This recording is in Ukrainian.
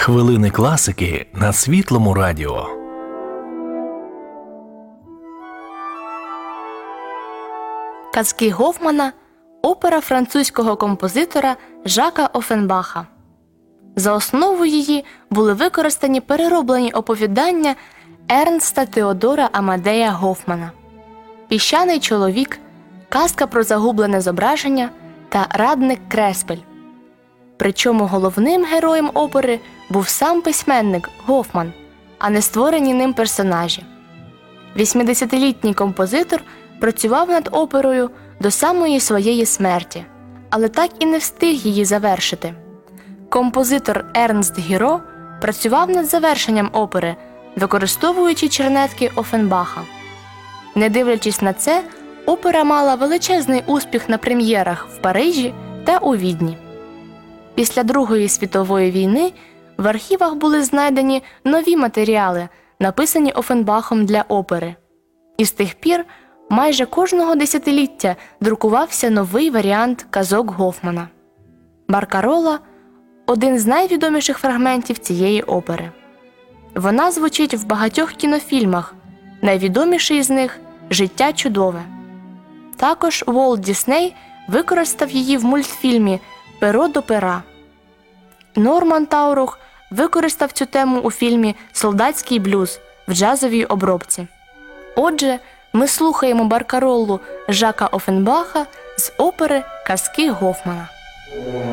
Хвилини класики на Світлому радіо. Казки Гофмана – опера французького композитора Жака Оффенбаха. За основу її були використані перероблені оповідання Ернста Теодора Амадея Гофмана, «Піщаний чоловік», «Казка про загублене зображення» та «Радник Креспель». Причому головним героєм опери був сам письменник Гофман, а не створені ним персонажі. 80-літній композитор працював над оперою до самої своєї смерті, але так і не встиг її завершити. Композитор Ернст Гіро працював над завершенням опери, використовуючи чернетки Оффенбаха. Не дивлячись на це, опера мала величезний успіх на прем'єрах в Парижі та у Відні. Після Другої світової війни в архівах були знайдені нові матеріали, написані Оффенбахом для опери. І з тих пір майже кожного десятиліття друкувався новий варіант казок Гофмана. «Баркарола» – один з найвідоміших фрагментів цієї опери. Вона звучить в багатьох кінофільмах, найвідоміший з них «Життя чудове». Також Уолт Дісней використав її в мультфільмі «Перо до пера». Норман Таурух використав цю тему у фільмі «Солдатський блюз» в джазовій обробці. Отже, ми слухаємо Баркаролу Жака Оффенбаха з опери «Казки Гофмана».